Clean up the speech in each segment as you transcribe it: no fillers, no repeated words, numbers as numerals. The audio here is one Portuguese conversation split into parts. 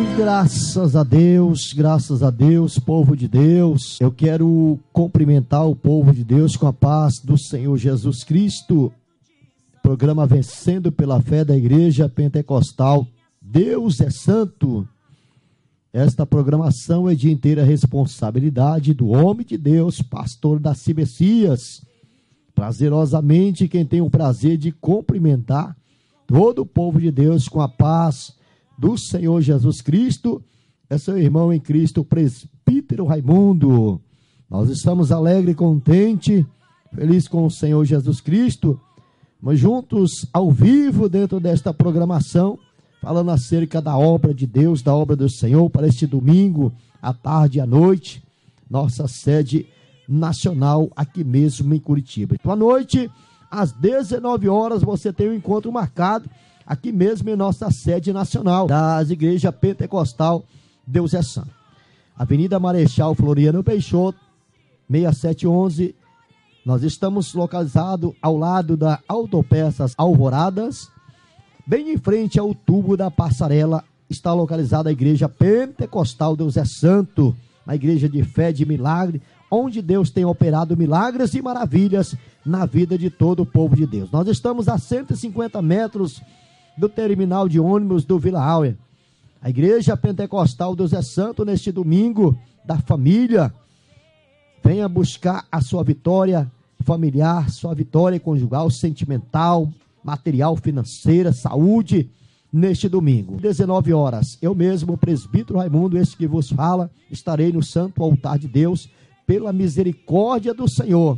Graças a Deus, povo de Deus. Eu quero cumprimentar o povo de Deus com a paz do Senhor Jesus Cristo. Programa Vencendo pela Fé da Igreja Pentecostal. Deus é Santo. Esta programação é de inteira responsabilidade do homem de Deus, pastor Daci Messias. Prazerosamente, quem tem o prazer de cumprimentar todo o povo de Deus com a paz do Senhor Jesus Cristo, é seu irmão em Cristo, presbítero Raimundo. Nós estamos alegres e contentes, felizes com o Senhor Jesus Cristo, mas juntos ao vivo dentro desta programação, falando acerca da obra de Deus, da obra do Senhor, para este domingo, à tarde e à noite, nossa sede nacional aqui mesmo em Curitiba. Então, à noite, às 19 horas, você tem um encontro marcado aqui mesmo em nossa sede nacional das igrejas Pentecostal Deus é Santo. Avenida Marechal Floriano Peixoto, 6711. Nós estamos localizados ao lado da Autopeças Alvoradas, bem em frente ao tubo da passarela. Está localizada a igreja Pentecostal Deus é Santo, a igreja de fé de milagre, onde Deus tem operado milagres e maravilhas na vida de todo o povo de Deus. Nós estamos a 150 metros do terminal de ônibus do Vila Auer. A igreja Pentecostal Deus é Santo, neste domingo da família, venha buscar a sua vitória familiar, sua vitória conjugal, sentimental, material, financeira, saúde, neste domingo, 19 horas. Eu mesmo, presbítero Raimundo, esse que vos fala, estarei no santo altar de Deus, pela misericórdia do Senhor.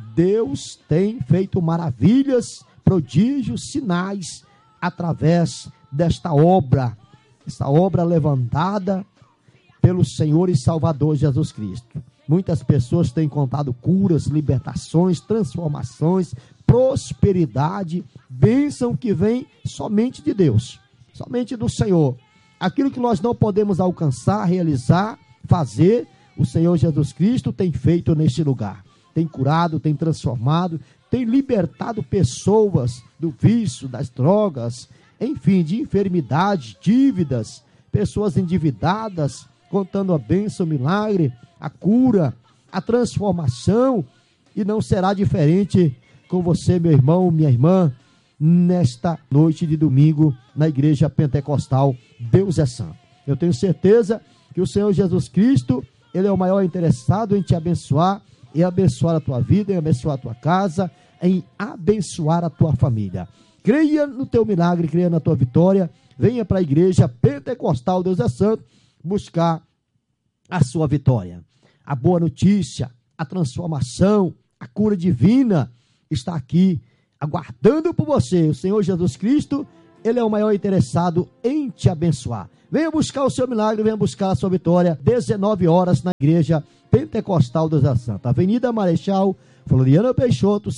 Deus tem feito maravilhas, prodígios, sinais, através desta obra, essa obra levantada pelo Senhor e Salvador Jesus Cristo. Muitas pessoas têm contado curas, libertações, transformações, prosperidade, bênção que vem somente de Deus, somente do Senhor. Aquilo que nós não podemos alcançar, realizar, fazer, o Senhor Jesus Cristo tem feito neste lugar. Tem curado, tem transformado, tem libertado pessoas do vício, das drogas, enfim, de enfermidade, dívidas, pessoas endividadas, contando a bênção, o milagre, a cura, a transformação, e não será diferente com você, meu irmão, minha irmã, nesta noite de domingo, na igreja Pentecostal Deus é Santo. Eu tenho certeza que o Senhor Jesus Cristo, Ele é o maior interessado em te abençoar, em abençoar a tua vida, em abençoar a tua casa, em abençoar a tua família. Creia no teu milagre, creia na tua vitória, venha para a igreja Pentecostal Deus é Santo, buscar a sua vitória. A boa notícia, a transformação, a cura divina está aqui, aguardando por você. O Senhor Jesus Cristo, Ele é o maior interessado em te abençoar. Venha buscar o seu milagre, venha buscar a sua vitória, 19 horas na igreja Pentecostal Deus é Santo. Avenida Marechal Floriano Peixoto,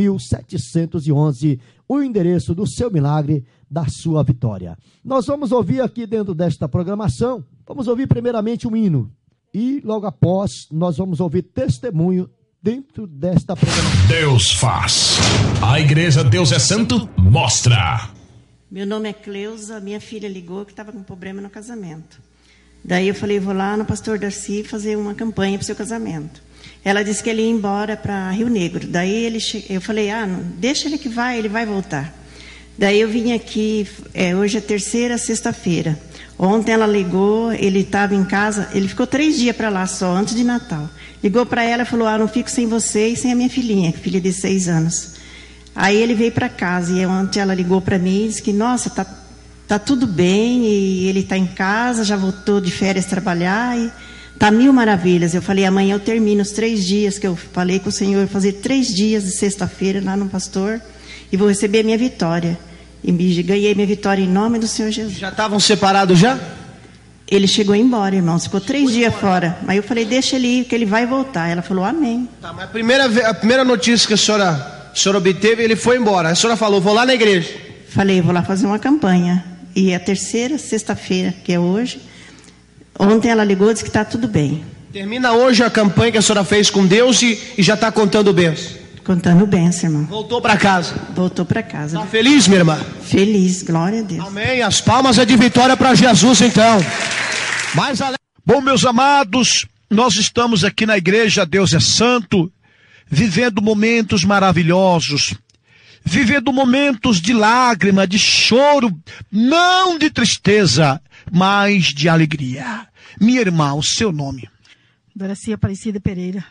6.711, o endereço do seu milagre, da sua vitória. Nós vamos ouvir aqui dentro desta programação, vamos ouvir primeiramente um hino, e logo após nós vamos ouvir testemunho dentro desta programação. Deus faz, a igreja Deus é Santo mostra. Meu nome é Cleusa, minha filha ligou que estava com problema no casamento. Daí eu falei, vou lá no pastor Darcy fazer uma campanha para o seu casamento. Ela disse que ele ia embora para Rio Negro. Daí eu falei, não, deixa ele que vai, ele vai voltar. Daí eu vim aqui, hoje é terceira, sexta-feira. Ontem ela ligou, ele estava em casa, ele ficou 3 dias para lá só, antes de Natal. Ligou para ela e falou, não fico sem você e sem a minha filhinha, filha de 6 anos. Aí ele veio para casa e ontem ela ligou para mim e disse que, nossa, tá tudo bem, e ele está em casa, já voltou de férias trabalhar e tá 1000 maravilhas. Eu falei, amanhã eu termino os 3 dias que eu falei com o Senhor, fazer 3 dias de sexta-feira lá no pastor e vou receber a minha vitória. E ganhei minha vitória em nome do Senhor Jesus. Já estavam separados já? Ele chegou embora, irmãos, ficou 3 dias fora. Mas eu falei, deixa ele ir, que ele vai voltar. Ela falou, amém. Tá, mas a primeira notícia que a senhora obteve, ele foi embora. A senhora falou, vou lá na igreja. Falei, vou lá fazer uma campanha. E a terceira, sexta-feira, que é hoje, ontem ela ligou e disse que está tudo bem. Termina hoje a campanha que a senhora fez com Deus e já está contando bênçãos. Contando benção, irmão. Voltou para casa. Voltou para casa. Tá feliz, minha irmã? Feliz, glória a Deus. Amém. As palmas é de vitória para Jesus, então. Mais além. Bom, meus amados, nós estamos aqui na igreja Deus é Santo, vivendo momentos maravilhosos, vivendo momentos de lágrima, de choro, não de tristeza, mas de alegria. Minha irmã, o seu nome? Doraci Aparecida Pereira.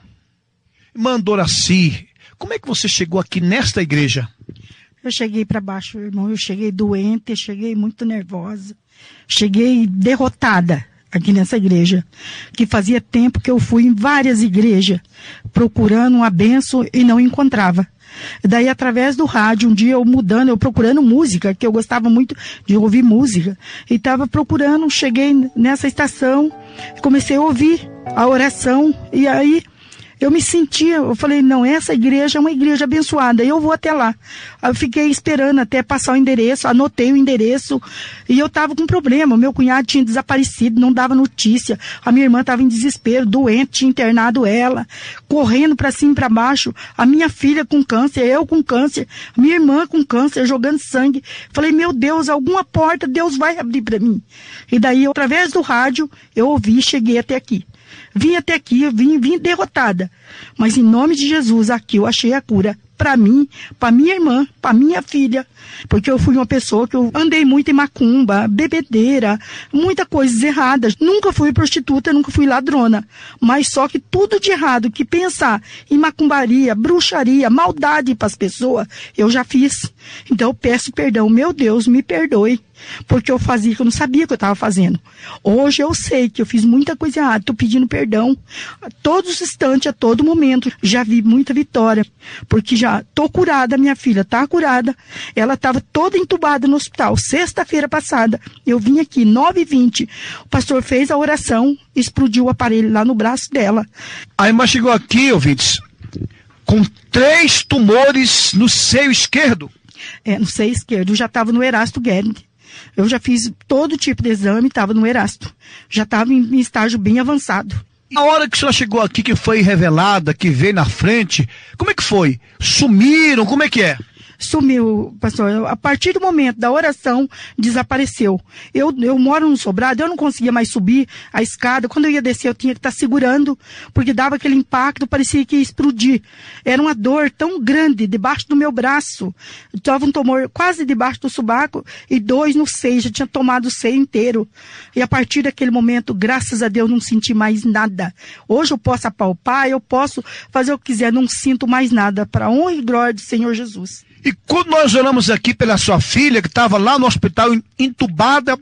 Irmã Doraci, como é que você chegou aqui nesta igreja? Eu cheguei para baixo, irmão. Eu cheguei doente, cheguei muito nervosa. Cheguei derrotada aqui nessa igreja. Que fazia tempo que eu fui em várias igrejas procurando uma bênção e não encontrava. Daí, através do rádio, um dia eu procurando música, que eu gostava muito de ouvir música. E estava procurando, cheguei nessa estação, comecei a ouvir a oração. E aí eu me sentia, eu falei, não, essa igreja é uma igreja abençoada, eu vou até lá. Eu fiquei esperando até passar o endereço, anotei o endereço, e eu estava com problema, meu cunhado tinha desaparecido, não dava notícia, a minha irmã estava em desespero, doente, tinha internado ela, correndo para cima e para baixo, a minha filha com câncer, eu com câncer, a minha irmã com câncer, jogando sangue. Falei, meu Deus, alguma porta Deus vai abrir para mim. E daí, através do rádio, eu ouvi e cheguei até aqui. Vim até aqui, eu vim derrotada. Mas em nome de Jesus, aqui eu achei a cura para mim, para minha irmã, para minha filha. Porque eu fui uma pessoa que eu andei muito em macumba, bebedeira, muita coisa errada. Nunca fui prostituta, nunca fui ladrona. Mas só que tudo de errado que pensar em macumbaria, bruxaria, maldade para as pessoas, eu já fiz. Então eu peço perdão, meu Deus, me perdoe. Porque eu fazia que eu não sabia o que eu estava fazendo. Hoje eu sei que eu fiz muita coisa errada, estou pedindo perdão a todos os instantes, a todo momento. Já vi muita vitória, porque já estou curada, minha filha está curada. Ela estava toda entubada no hospital. Sexta-feira passada, eu vim aqui, 9h20, o pastor fez a oração, explodiu o aparelho lá no braço dela. A irmã chegou aqui, ouvintes, com 3 tumores no seio esquerdo. No seio esquerdo, já estava no Erasto Guerin. Eu já fiz todo tipo de exame, estava no Erasto. Já estava em estágio bem avançado. A hora que a senhora chegou aqui, que foi revelada, que veio na frente, como é que foi? Sumiram? Como é que é? Sumiu, pastor. A partir do momento da oração, desapareceu. Eu moro no sobrado, eu não conseguia mais subir a escada. Quando eu ia descer, eu tinha que estar segurando, porque dava aquele impacto, parecia que ia explodir. Era uma dor tão grande debaixo do meu braço. Estava um tumor quase debaixo do sobaco e 2 no seio. Já tinha tomado o seio inteiro. E a partir daquele momento, graças a Deus, não senti mais nada. Hoje eu posso apalpar, eu posso fazer o que quiser, não sinto mais nada. Para a honra e glória do Senhor Jesus. E quando nós oramos aqui pela sua filha, que estava lá no hospital entubada,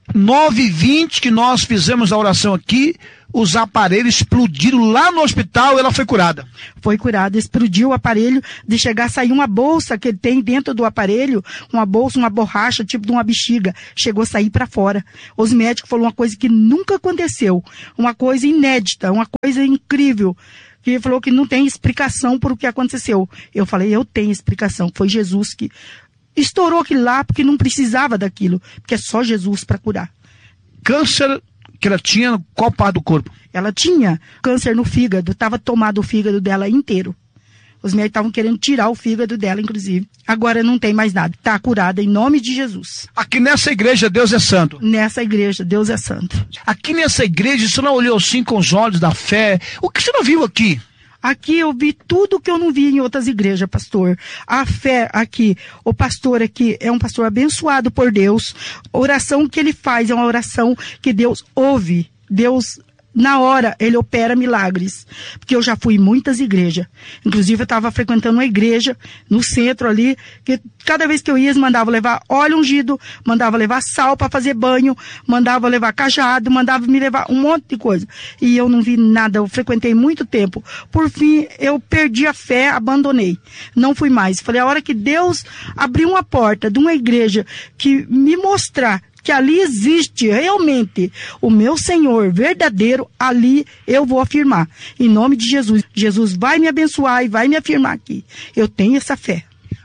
9h20 que nós fizemos a oração aqui, os aparelhos explodiram lá no hospital, ela foi curada. Foi curada, explodiu o aparelho, de chegar a sair uma bolsa que tem dentro do aparelho, uma bolsa, uma borracha, tipo de uma bexiga, chegou a sair para fora. Os médicos falaram uma coisa que nunca aconteceu, uma coisa inédita, uma coisa incrível. Que falou que não tem explicação por o que aconteceu. Eu falei, eu tenho explicação. Foi Jesus que estourou aquilo lá, porque não precisava daquilo. Porque é só Jesus para curar. Câncer que ela tinha, qual parte do corpo? Ela tinha câncer no fígado, estava tomado o fígado dela inteiro. Os médicos estavam querendo tirar o fígado dela, inclusive. Agora não tem mais nada. Está curada em nome de Jesus. Aqui nessa igreja, Deus é santo. Nessa igreja, Deus é santo. Aqui nessa igreja, você não olhou assim com os olhos da fé? O que você não viu aqui? Aqui eu vi tudo que eu não vi em outras igrejas, pastor. A fé aqui, o pastor aqui é um pastor abençoado por Deus. A oração que ele faz é uma oração que Deus ouve. Deus, na hora, ele opera milagres. Porque eu já fui em muitas igrejas. Inclusive, eu estava frequentando uma igreja no centro ali, que cada vez que eu ia, eles mandavam levar óleo ungido, mandavam levar sal para fazer banho, mandavam levar cajado, mandavam me levar um monte de coisa. E eu não vi nada, eu frequentei muito tempo. Por fim, eu perdi a fé, abandonei. Não fui mais. Falei, a hora que Deus abriu uma porta de uma igreja que me mostrar que ali existe realmente o meu Senhor verdadeiro, ali eu vou afirmar. Em nome de Jesus. Jesus vai me abençoar e vai me afirmar aqui. Eu tenho essa fé.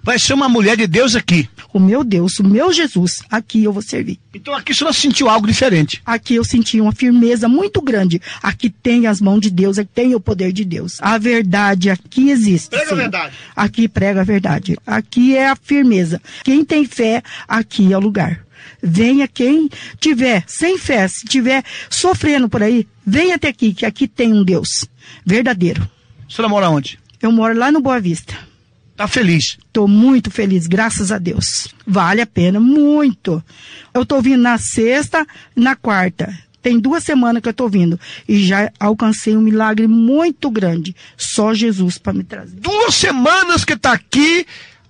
vai ser uma mulher de Deus aqui. O meu Deus, o meu Jesus, aqui eu vou servir. Então aqui a senhora sentiu algo diferente. Aqui eu senti uma firmeza muito grande. Aqui tem as mãos de Deus, aqui tem o poder de Deus. A verdade aqui existe. Prega a verdade. Aqui prega a verdade. Aqui é a firmeza. Quem tem fé, aqui é o lugar. Venha quem tiver sem fé, se tiver sofrendo por aí, venha até aqui, que aqui tem um Deus verdadeiro. A senhora mora onde? Eu moro lá no Boa Vista. Tá feliz? Estou muito feliz, graças a Deus. Vale a pena, muito. Eu estou vindo na sexta, na quarta. Tem 2 semanas que eu estou vindo. E já alcancei um milagre muito grande. Só Jesus para me trazer. 2 semanas que está aqui,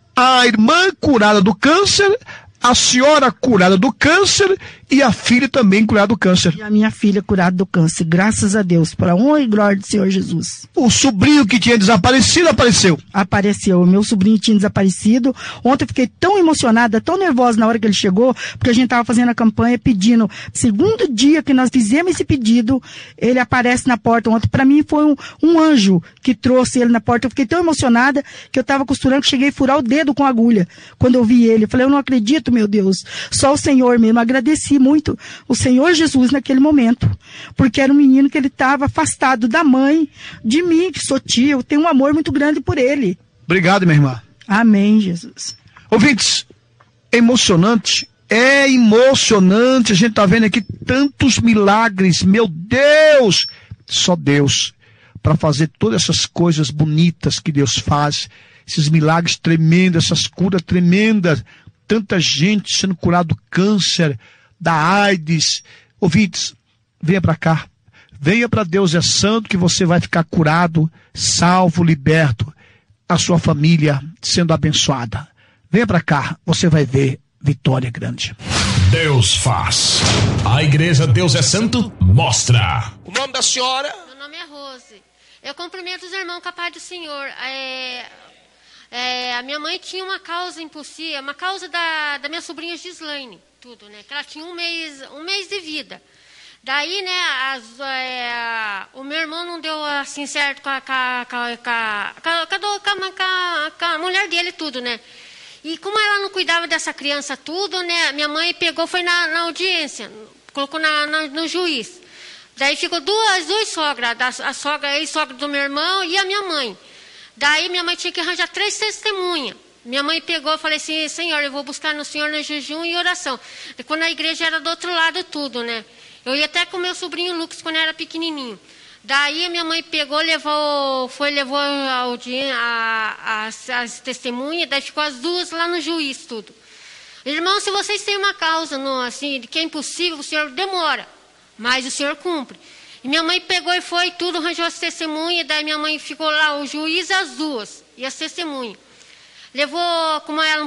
a irmã curada do câncer, a senhora curada do câncer e a filha também curada do câncer. E a minha filha curada do câncer, graças a Deus, para a honra e glória do Senhor Jesus. O sobrinho que tinha desaparecido apareceu. Apareceu, o meu sobrinho tinha desaparecido. Ontem eu fiquei tão emocionada, tão nervosa na hora que ele chegou, porque a gente estava fazendo a campanha pedindo. Segundo dia que nós fizemos esse pedido, ele aparece na porta. Ontem para mim foi um anjo que trouxe ele na porta. Eu fiquei tão emocionada que eu estava costurando, que cheguei a furar o dedo com agulha. Quando eu vi ele, eu falei, eu não acredito, meu Deus, só o Senhor mesmo. Agradeci muito o Senhor Jesus naquele momento, porque era um menino que ele estava afastado da mãe, de mim, que sou tia, eu tenho um amor muito grande por ele. Obrigado, minha irmã. Amém, Jesus. Ouvintes, emocionante, é emocionante, a gente está vendo aqui tantos milagres, meu Deus, só Deus, para fazer todas essas coisas bonitas que Deus faz, esses milagres tremendos, essas curas tremendas, tanta gente sendo curada do câncer, da AIDS. Ouvintes, venha para cá. Venha para Deus é Santo, que você vai ficar curado, salvo, liberto. A sua família sendo abençoada. Venha para cá, você vai ver vitória grande. Deus faz. A Igreja Deus é Santo mostra. O nome da senhora? Meu nome é Rose. Eu cumprimento os irmãos com a paz do Senhor. A minha mãe tinha uma causa impossível, uma causa da minha sobrinha Gislaine, tudo, né? Que ela tinha um mês de vida. Daí, né, o meu irmão não deu assim certo com a mulher dele, tudo, né? E como ela não cuidava dessa criança, tudo, né? Minha mãe pegou, foi na audiência, colocou no juiz. Daí ficou duas sogras, a sogra, a ex-sogra do meu irmão e a minha mãe. Daí minha mãe tinha que arranjar 3 testemunhas. Minha mãe pegou e falei assim, Senhor, eu vou buscar no Senhor no jejum e oração. E quando a igreja era do outro lado, né? Eu ia até com meu sobrinho Lucas quando era pequenininho. Daí minha mãe pegou, levou as testemunhas, daí ficou as 2 lá no juiz, tudo. Irmão, se vocês têm uma causa assim, de que é impossível, o Senhor demora, mas o Senhor cumpre. E minha mãe pegou e foi tudo, arranjou as testemunhas, daí minha mãe ficou lá, o juiz, as 2, e as testemunhas. Levou, como ela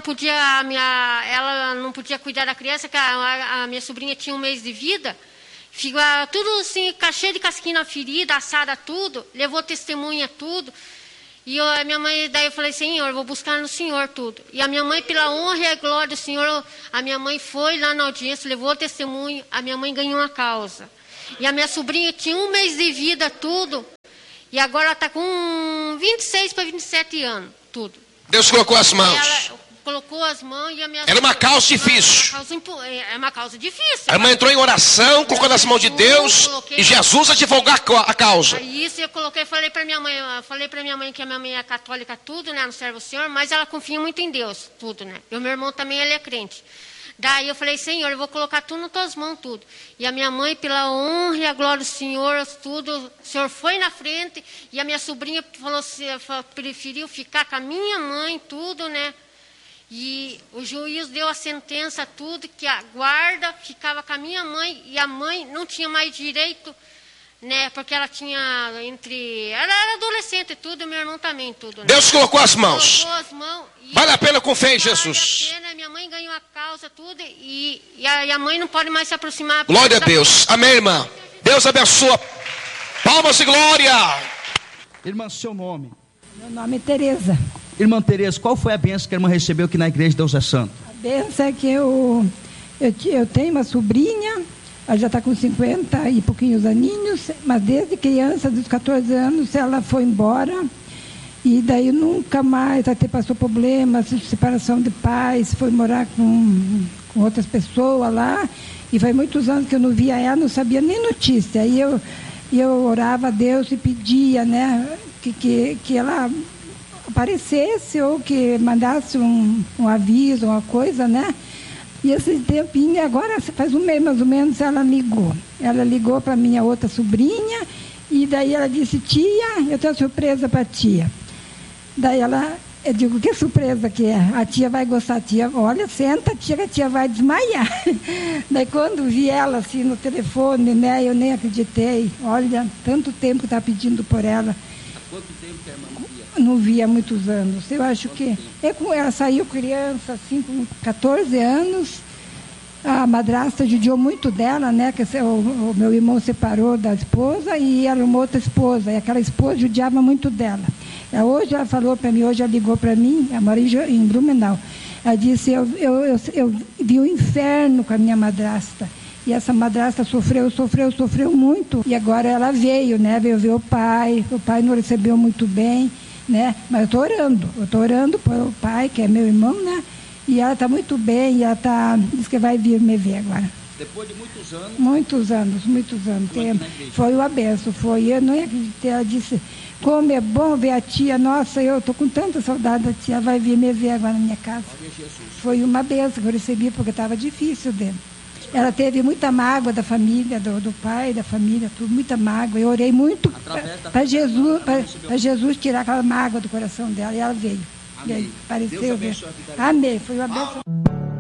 não podia cuidar da criança, que a minha sobrinha tinha um mês de vida, ficou tudo assim, cheio de casquinha na ferida, assada tudo, levou testemunha tudo. E a minha mãe, daí eu falei, Senhor, eu vou buscar no Senhor tudo. E a minha mãe, pela honra e a glória do Senhor, a minha mãe foi lá na audiência, levou testemunho, a minha mãe ganhou uma causa. E a minha sobrinha tinha um mês de vida, tudo, e agora ela está com 26 para 27 anos, tudo. Deus colocou as mãos. Ela colocou as mãos e a minha... Era uma causa difícil. É uma causa difícil. A irmã entrou em oração, colocou nas mãos de Deus e Jesus a divulgar a causa. Isso eu coloquei, falei para minha mãe que a minha mãe é católica, tudo, né, não serve o Senhor, mas ela confia muito em Deus, tudo, né. E o meu irmão também, ele é crente. Daí eu falei, Senhor, eu vou colocar tudo nas tuas mãos, tudo. E a minha mãe, pela honra e a glória do Senhor, tudo, o Senhor foi na frente, e a minha sobrinha preferiu ficar com a minha mãe, tudo, né. E o juiz deu a sentença, tudo, que a guarda ficava com a minha mãe, e a mãe não tinha mais direito, né, porque ela tinha ela era adolescente, tudo, e meu irmão também, tudo. Né? Deus colocou as mãos. Colocou as mãos. Vale a pena com fé em Jesus. Vale a pena, minha mãe ganhou a causa, tudo, e a mãe não pode mais se aproximar. Glória a Deus. Amém, irmã. Deus abençoa. Palmas e glória. Irmã, seu nome? Meu nome é Tereza. Irmã Tereza, qual foi a bênção que a irmã recebeu aqui na igreja Deus é Santo? A bênção é que eu tenho uma sobrinha, ela já está com 50 e pouquinhos aninhos, mas desde criança, dos 14 anos, ela foi embora E daí nunca mais até passou problemas, separação de pais, foi morar com outras pessoas lá. E faz muitos anos que eu não via ela, não sabia nem notícia. Aí eu orava a Deus e pedia, né, que ela aparecesse ou que mandasse um aviso, uma coisa, né? E esse tempinho, agora faz um mês mais ou menos, ela ligou. Ela ligou para minha outra sobrinha e daí ela disse: tia, eu tenho uma surpresa para a tia. Daí eu digo: que surpresa que é? A tia vai gostar. A tia, olha, senta, tia, que a tia vai desmaiar. Daí quando vi ela assim no telefone, né, eu nem acreditei. Olha, tanto tempo que está pedindo por ela. Há quanto tempo que a irmã não via? Não via há muitos anos. Eu acho que ela saiu criança, assim, com 14 anos. A madrasta judiou muito dela, né? Que o meu irmão separou da esposa e era uma outra esposa. E aquela esposa judiava muito dela. Hoje ela falou para mim, hoje ela ligou para mim, ela mora em Blumenau. Ela disse: eu vi o inferno com a minha madrasta. E essa madrasta sofreu muito. E agora ela veio, né? Veio ver o pai não recebeu muito bem, né? Mas eu tô orando pelo pai, que é meu irmão, né? E ela está muito bem, e ela diz que vai vir me ver agora. Depois de muitos anos? Muitos anos. Foi uma benção, eu não acreditei. Ela disse: como é bom ver a tia, nossa, eu estou com tanta saudade da tia, vai vir me ver agora na minha casa. Foi uma benção que eu recebi, porque estava difícil dele. Ela teve muita mágoa da família, do pai, da família, tudo, muita mágoa. Eu orei muito para Jesus tirar aquela mágoa do coração dela, e ela veio. Amém. Apareceu. Deus abençoe a vida dela. Amém, foi uma benção.